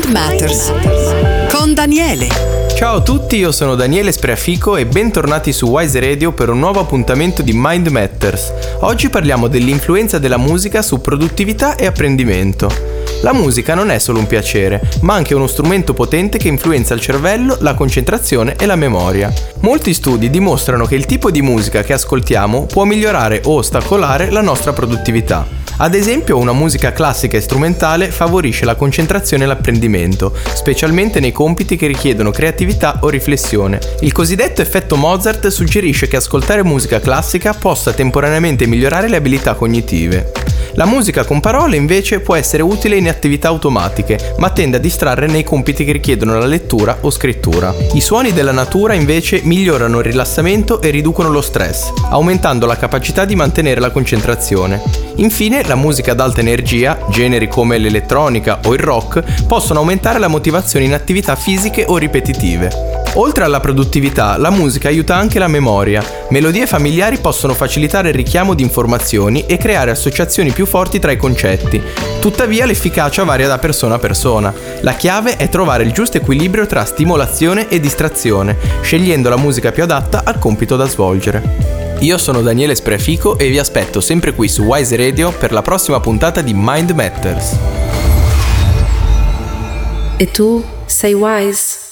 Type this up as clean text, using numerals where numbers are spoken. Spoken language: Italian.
Matters con Daniele. Ciao a tutti, io sono Daniele Spreafico e bentornati su Wise Radio per un nuovo appuntamento di Mind Matters. Oggi parliamo dell'influenza della musica su produttività e apprendimento. La musica non è solo un piacere, ma anche uno strumento potente che influenza il cervello, la concentrazione e la memoria. Molti studi dimostrano che il tipo di musica che ascoltiamo può migliorare o ostacolare la nostra produttività. Ad esempio, una musica classica e strumentale favorisce la concentrazione e l'apprendimento, specialmente nei compiti che richiedono creatività o riflessione. Il cosiddetto effetto Mozart suggerisce che ascoltare musica classica possa temporaneamente migliorare le abilità cognitive. La musica con parole invece può essere utile in attività automatiche, ma tende a distrarre nei compiti che richiedono la lettura o scrittura. I suoni della natura invece migliorano il rilassamento e riducono lo stress, aumentando la capacità di mantenere la concentrazione. Infine, la musica ad alta energia, generi come l'elettronica o il rock, possono aumentare la motivazione in attività fisiche o ripetitive. Oltre alla produttività, la musica aiuta anche la memoria. Melodie familiari possono facilitare il richiamo di informazioni e creare associazioni più forti tra i concetti. Tuttavia, l'efficacia varia da persona a persona. La chiave è trovare il giusto equilibrio tra stimolazione e distrazione, scegliendo la musica più adatta al compito da svolgere. Io sono Daniele Spreafico e vi aspetto sempre qui su Wise Radio per la prossima puntata di Mind Matters. E tu sei wise?